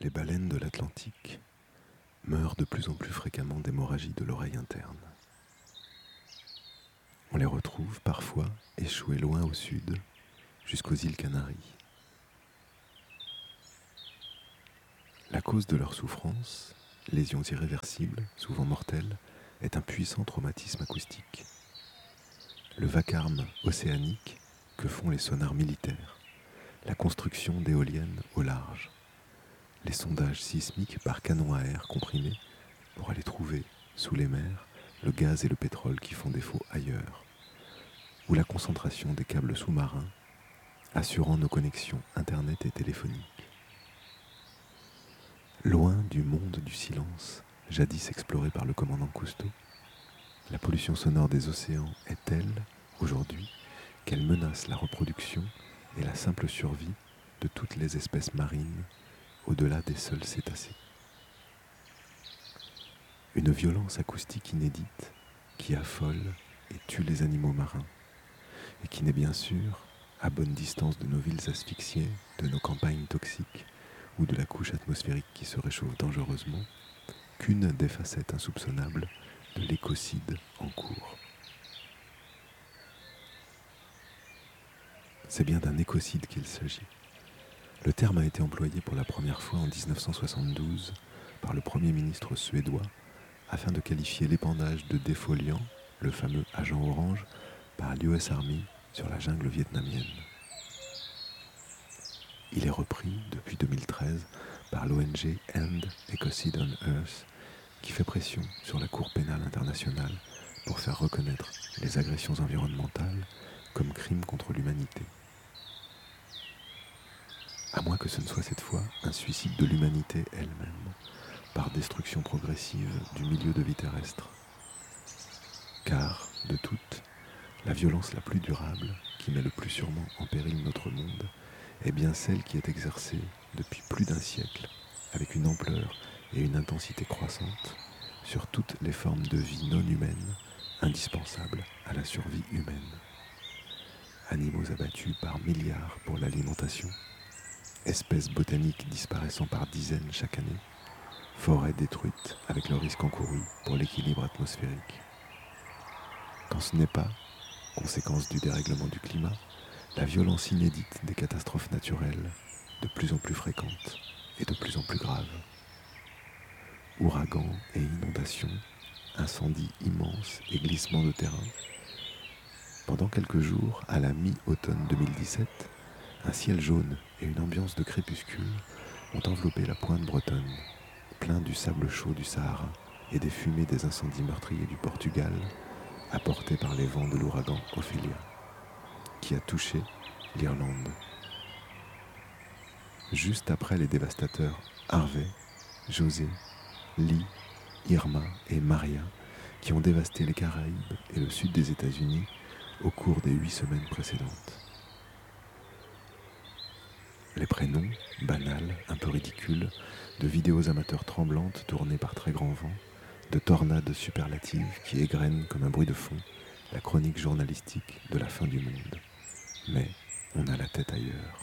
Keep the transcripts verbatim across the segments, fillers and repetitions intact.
les baleines de l'Atlantique meurent de plus en plus fréquemment d'hémorragie de l'oreille interne. On les retrouve parfois échouées loin au sud, jusqu'aux îles Canaries. La cause de leur souffrance, lésions irréversibles, souvent mortelles, est un puissant traumatisme acoustique. Le vacarme océanique que font les sonars militaires, la construction d'éoliennes au large, les sondages sismiques par canons à air comprimés pour aller trouver, sous les mers, le gaz et le pétrole qui font défaut ailleurs, ou la concentration des câbles sous-marins assurant nos connexions Internet et téléphoniques. Loin du monde du silence, jadis exploré par le commandant Cousteau, la pollution sonore des océans est telle, aujourd'hui, qu'elle menace la reproduction et la simple survie de toutes les espèces marines au-delà des seuls cétacés. Une violence acoustique inédite qui affole et tue les animaux marins et qui n'est bien sûr, à bonne distance de nos villes asphyxiées, de nos campagnes toxiques ou de la couche atmosphérique qui se réchauffe dangereusement, qu'une des facettes insoupçonnables de l'écocide en cours. C'est bien d'un écocide qu'il s'agit. Le terme a été employé pour la première fois en dix-neuf cent soixante-douze par le Premier ministre suédois afin de qualifier l'épandage de défoliants, le fameux agent orange, par l'U S Army sur la jungle vietnamienne. Il est repris depuis deux mille treize par l'O N G End Ecocide on Earth qui fait pression sur la Cour pénale internationale pour faire reconnaître les agressions environnementales comme crimes contre l'humanité. À moins que ce ne soit cette fois un suicide de l'humanité elle-même, par destruction progressive du milieu de vie terrestre. Car, de toutes, la violence la plus durable, qui met le plus sûrement en péril notre monde, est bien celle qui est exercée depuis plus d'un siècle, avec une ampleur et une intensité croissantes, sur toutes les formes de vie non humaines, indispensables à la survie humaine. Animaux abattus par milliards pour l'alimentation, espèces botaniques disparaissant par dizaines chaque année, forêts détruites avec le risque encouru pour l'équilibre atmosphérique. Quand ce n'est pas, conséquence du dérèglement du climat, la violence inédite des catastrophes naturelles, de plus en plus fréquentes et de plus en plus graves. Ouragans et inondations, incendies immenses et glissements de terrain. Pendant quelques jours, à la mi-automne deux mille dix-sept, un ciel jaune et une ambiance de crépuscule ont enveloppé la pointe bretonne, plein du sable chaud du Sahara et des fumées des incendies meurtriers du Portugal, apportés par les vents de l'ouragan Ophelia, qui a touché l'Irlande. Juste après les dévastateurs Harvey, José, Lee, Irma et Maria, qui ont dévasté les Caraïbes et le sud des États-Unis au cours des huit semaines précédentes. Les prénoms, banals, un peu ridicules, de vidéos amateurs tremblantes tournées par très grand vent, de tornades superlatives qui égrènent comme un bruit de fond la chronique journalistique de la fin du monde. Mais on a la tête ailleurs.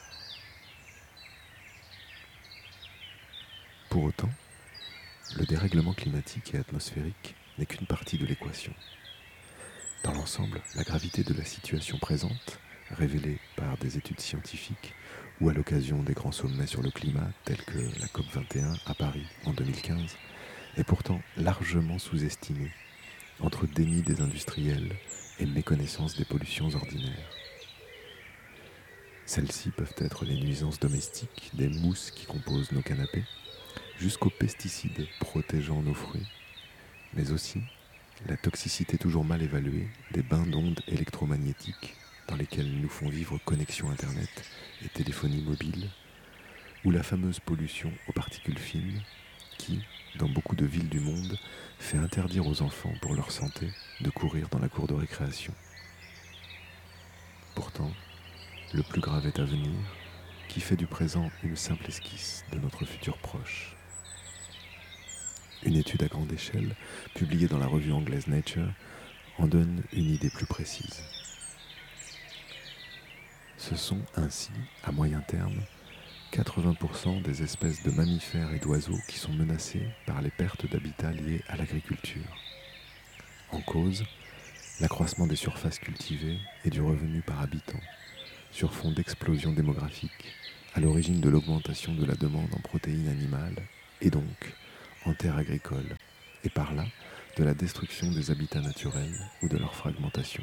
Pour autant, le dérèglement climatique et atmosphérique n'est qu'une partie de l'équation. Dans l'ensemble, la gravité de la situation présente, révélée par des études scientifiques ou à l'occasion des grands sommets sur le climat tels que la COP vingt et un à Paris en deux mille quinze, est pourtant largement sous-estimée entre déni des industriels et méconnaissance des pollutions ordinaires. Celles-ci peuvent être les nuisances domestiques, des mousses qui composent nos canapés, jusqu'aux pesticides protégeant nos fruits, mais aussi la toxicité toujours mal évaluée des bains d'ondes électromagnétiques dans lesquels nous font vivre connexion Internet et téléphonie mobile, ou la fameuse pollution aux particules fines qui, dans beaucoup de villes du monde, fait interdire aux enfants, pour leur santé, de courir dans la cour de récréation. Pourtant, le plus grave est à venir, qui fait du présent une simple esquisse de notre futur proche. Une étude à grande échelle, publiée dans la revue anglaise Nature, en donne une idée plus précise. Ce sont ainsi, à moyen terme, quatre-vingts pour cent des espèces de mammifères et d'oiseaux qui sont menacées par les pertes d'habitat liées à l'agriculture. En cause, l'accroissement des surfaces cultivées et du revenu par habitant, sur fond d'explosion démographique, à l'origine de l'augmentation de la demande en protéines animales, et donc en terres agricoles, et par là, de la destruction des habitats naturels ou de leur fragmentation.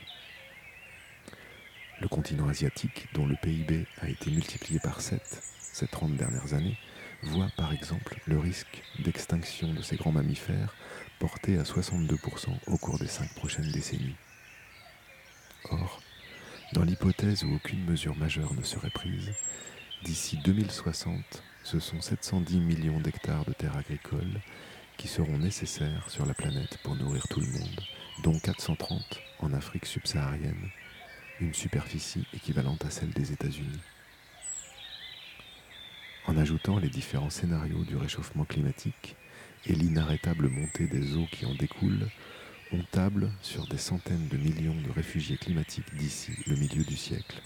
Le continent asiatique, dont le P I B a été multiplié par sept ces trente dernières années, voit par exemple le risque d'extinction de ces grands mammifères porté à soixante-deux pour cent au cours des cinq prochaines décennies. Or, dans l'hypothèse où aucune mesure majeure ne serait prise, d'ici deux mille soixante, ce sont sept cent dix millions d'hectares de terres agricoles qui seront nécessaires sur la planète pour nourrir tout le monde, dont quatre cent trente en Afrique subsaharienne, une superficie équivalente à celle des États-Unis. En ajoutant les différents scénarios du réchauffement climatique et l'inarrêtable montée des eaux qui en découlent, on table sur des centaines de millions de réfugiés climatiques d'ici le milieu du siècle.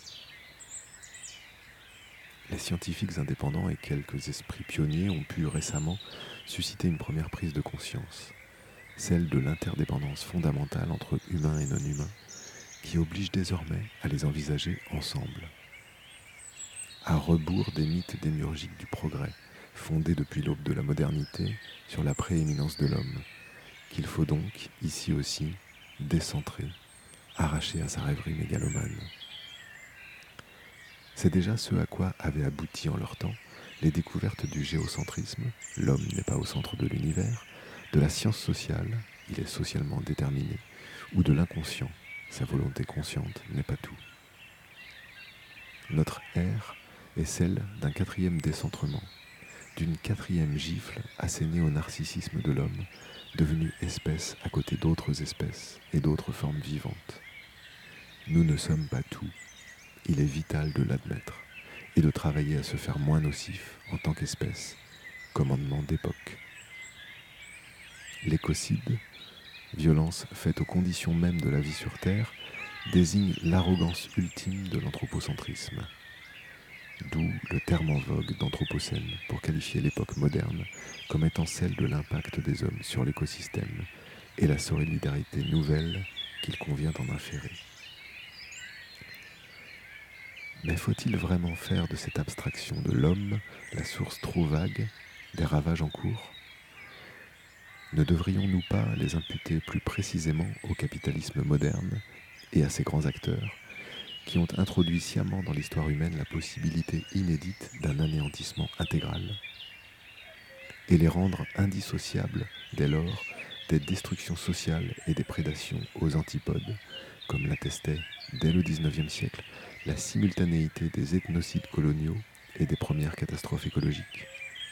Les scientifiques indépendants et quelques esprits pionniers ont pu récemment susciter une première prise de conscience, celle de l'interdépendance fondamentale entre humains et non-humains, qui oblige désormais à les envisager ensemble. À rebours des mythes démiurgiques du progrès, fondés depuis l'aube de la modernité sur la prééminence de l'homme, qu'il faut donc, ici aussi, décentrer, arracher à sa rêverie mégalomane. C'est déjà ce à quoi avaient abouti en leur temps les découvertes du géocentrisme, l'homme n'est pas au centre de l'univers, de la science sociale, il est socialement déterminé, ou de l'inconscient, sa volonté consciente n'est pas tout. Notre ère est celle d'un quatrième décentrement, d'une quatrième gifle assénée au narcissisme de l'homme, devenu espèce à côté d'autres espèces et d'autres formes vivantes. Nous ne sommes pas tout, il est vital de l'admettre et de travailler à se faire moins nocif en tant qu'espèce, commandement d'époque. L'écocide, violence faite aux conditions mêmes de la vie sur Terre, désigne l'arrogance ultime de l'anthropocentrisme. D'où le terme en vogue d'anthropocène pour qualifier l'époque moderne comme étant celle de l'impact des hommes sur l'écosystème et la solidarité nouvelle qu'il convient en inférer. Mais faut-il vraiment faire de cette abstraction de l'homme la source trop vague des ravages en cours ? Ne devrions-nous pas les imputer plus précisément au capitalisme moderne et à ses grands acteurs qui ont introduit sciemment dans l'histoire humaine la possibilité inédite d'un anéantissement intégral et les rendre indissociables dès lors des destructions sociales et des prédations aux antipodes, comme l'attestait dès le dix-neuvième siècle la simultanéité des ethnocides coloniaux et des premières catastrophes écologiques.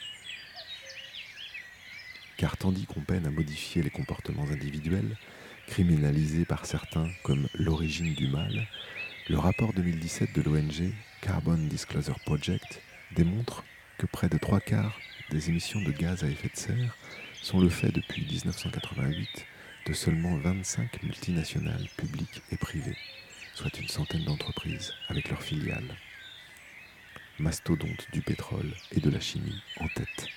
Car tandis qu'on peine à modifier les comportements individuels, criminalisés par certains comme l'origine du mal, le rapport deux mille dix-sept de l'O N G Carbon Disclosure Project démontre que près de trois quarts des émissions de gaz à effet de serre sont le fait depuis dix-neuf cent quatre-vingt-huit de seulement vingt-cinq multinationales publiques et privées, soit une centaine d'entreprises avec leurs filiales. Mastodontes du pétrole et de la chimie en tête.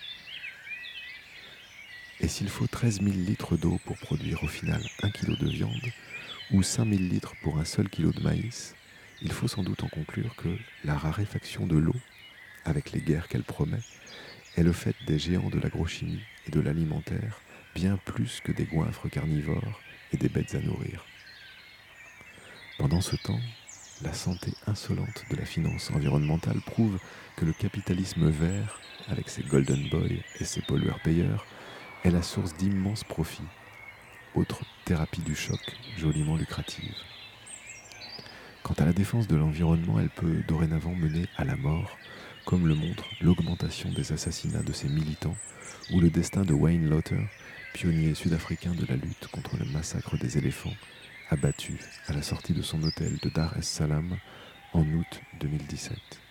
Et s'il faut treize mille litres d'eau pour produire au final un kilo de viande, ou cinq mille litres pour un seul kilo de maïs, il faut sans doute en conclure que la raréfaction de l'eau, avec les guerres qu'elle promet, est le fait des géants de l'agrochimie et de l'alimentaire, bien plus que des goinfres carnivores et des bêtes à nourrir. Pendant ce temps, la santé insolente de la finance environnementale prouve que le capitalisme vert, avec ses golden boys et ses pollueurs-payeurs, est la source d'immenses profits, autre thérapie du choc joliment lucrative. Quant à la défense de l'environnement, elle peut dorénavant mener à la mort, comme le montre l'augmentation des assassinats de ses militants ou le destin de Wayne Lauter, pionnier sud-africain de la lutte contre le massacre des éléphants, abattu à la sortie de son hôtel de Dar es Salaam en août deux mille dix-sept.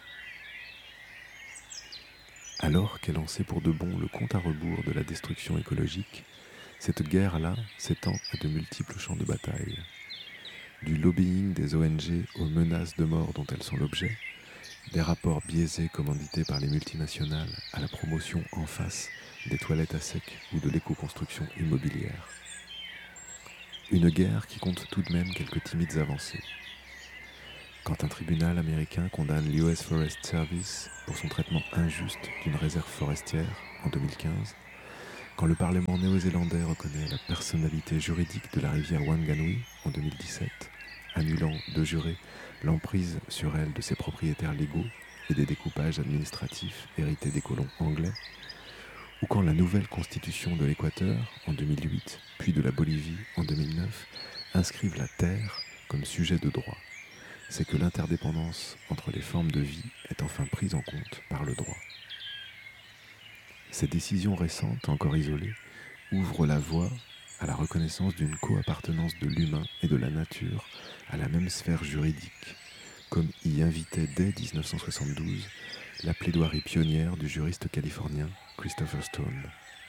Alors qu'est lancé pour de bon le compte à rebours de la destruction écologique, cette guerre-là s'étend à de multiples champs de bataille. Du lobbying des O N G aux menaces de mort dont elles sont l'objet, des rapports biaisés commandités par les multinationales à la promotion en face des toilettes à sec ou de l'éco-construction immobilière. Une guerre qui compte tout de même quelques timides avancées. Quand un tribunal américain condamne l'U S Forest Service pour son traitement injuste d'une réserve forestière en deux mille quinze, quand le Parlement néo-zélandais reconnaît la personnalité juridique de la rivière Wanganui en deux mille dix-sept, annulant de juré l'emprise sur elle de ses propriétaires légaux et des découpages administratifs hérités des colons anglais, ou quand la nouvelle constitution de l'Équateur en deux mille huit, puis de la Bolivie en deux mille neuf, inscrivent la terre comme sujet de droit. C'est que l'interdépendance entre les formes de vie est enfin prise en compte par le droit. Ces décisions récentes, encore isolées, ouvrent la voie à la reconnaissance d'une co-appartenance de l'humain et de la nature à la même sphère juridique, comme y invitait dès dix-neuf cent soixante-douze la plaidoirie pionnière du juriste californien Christopher Stone.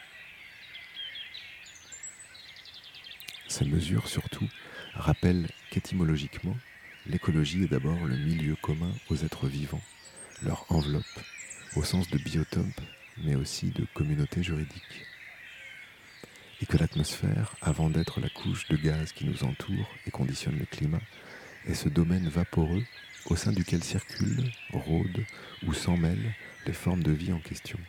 Ces mesures, surtout, rappellent qu'étymologiquement, l'écologie est d'abord le milieu commun aux êtres vivants, leur enveloppe, au sens de biotope, mais aussi de communauté juridique. Et que l'atmosphère, avant d'être la couche de gaz qui nous entoure et conditionne le climat, est ce domaine vaporeux au sein duquel circulent, rôdent ou s'en mêlent les formes de vie en question.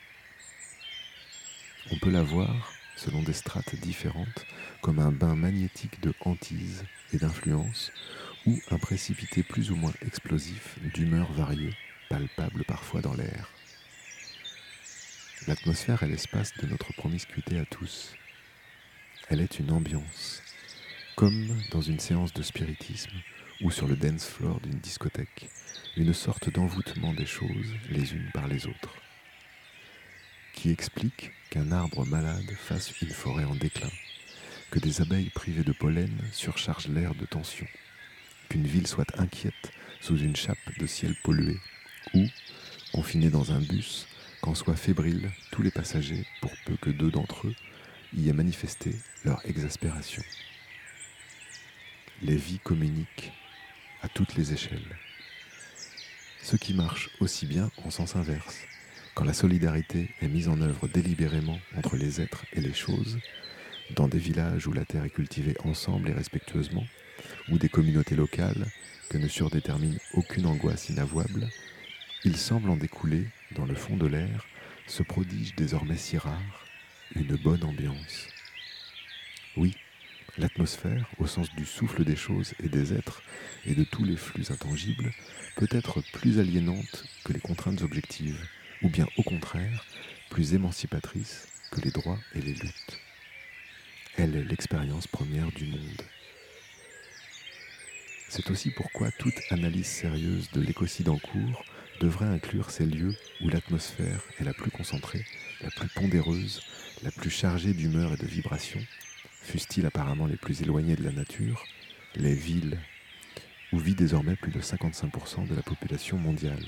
On peut la voir, selon des strates différentes, comme un bain magnétique de hantises et d'influences, ou un précipité plus ou moins explosif d'humeurs variées, palpables parfois dans l'air. L'atmosphère est l'espace de notre promiscuité à tous. Elle est une ambiance, comme dans une séance de spiritisme ou sur le dance floor d'une discothèque, une sorte d'envoûtement des choses les unes par les autres, qui explique qu'un arbre malade fasse une forêt en déclin, que des abeilles privées de pollen surchargent l'air de tension, qu'une ville soit inquiète sous une chape de ciel pollué, ou, confinée dans un bus, qu'en soient fébriles tous les passagers pour peu que deux d'entre eux y aient manifesté leur exaspération. Les vies communiquent à toutes les échelles. Ce qui marche aussi bien en sens inverse, quand la solidarité est mise en œuvre délibérément entre les êtres et les choses, dans des villages où la terre est cultivée ensemble et respectueusement, ou des communautés locales que ne surdétermine aucune angoisse inavouable, il semble en découler, dans le fond de l'air, ce prodige désormais si rare, une bonne ambiance. Oui, l'atmosphère, au sens du souffle des choses et des êtres et de tous les flux intangibles, peut être plus aliénante que les contraintes objectives, ou bien au contraire, plus émancipatrice que les droits et les luttes. Elle est l'expérience première du monde. C'est aussi pourquoi toute analyse sérieuse de l'écocide en cours devrait inclure ces lieux où l'atmosphère est la plus concentrée, la plus pondéreuse, la plus chargée d'humeur et de vibrations, fussent-ils apparemment les plus éloignés de la nature, les villes, où vit désormais plus de cinquante-cinq pour cent de la population mondiale.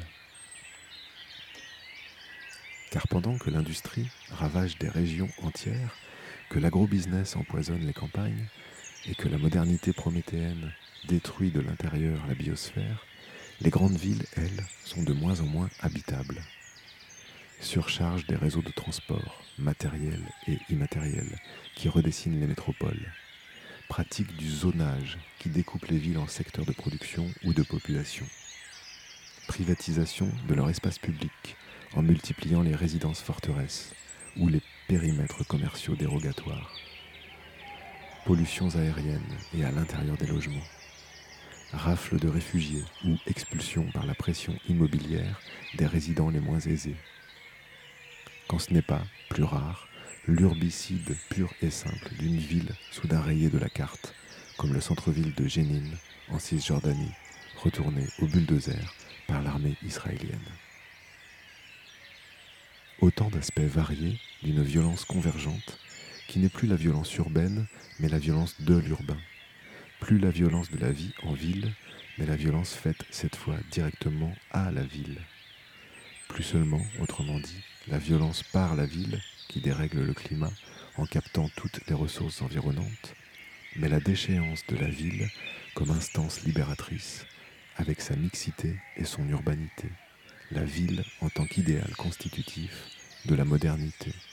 Car pendant que l'industrie ravage des régions entières, que l'agrobusiness empoisonne les campagnes, et que la modernité prométhéenne détruit de l'intérieur la biosphère, les grandes villes, elles, sont de moins en moins habitables. Surcharge des réseaux de transport, matériels et immatériels, qui redessinent les métropoles. Pratique du zonage, qui découpe les villes en secteurs de production ou de population. Privatisation de leur espace public, en multipliant les résidences forteresses ou les périmètres commerciaux dérogatoires. Pollutions aériennes et à l'intérieur des logements. Rafles de réfugiés ou expulsion par la pression immobilière des résidents les moins aisés. Quand ce n'est pas, plus rare, l'urbicide pur et simple d'une ville soudain rayée de la carte, comme le centre-ville de Jénine, en Cisjordanie, retourné au bulldozer par l'armée israélienne. Autant d'aspects variés d'une violence convergente, qui n'est plus la violence urbaine, mais la violence de l'urbain. Plus la violence de la vie en ville, mais la violence faite cette fois directement à la ville. Plus seulement, autrement dit, la violence par la ville, qui dérègle le climat en captant toutes les ressources environnantes, mais la déchéance de la ville comme instance libératrice, avec sa mixité et son urbanité, la ville en tant qu'idéal constitutif de la modernité.